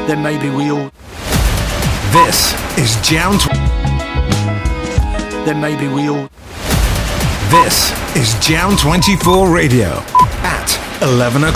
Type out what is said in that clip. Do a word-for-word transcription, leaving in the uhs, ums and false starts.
then maybe we all. This is Jam. Tw- then maybe we all. This is Jam twenty-four Radio at eleven o'clock.